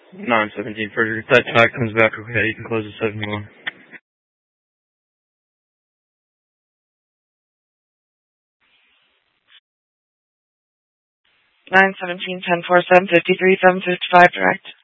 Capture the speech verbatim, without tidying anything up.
nine seventeen Frederick. If that track comes back okay, you can close the seventy-one. nine seventeen ten four seven fifty-three seven fifty-five direct.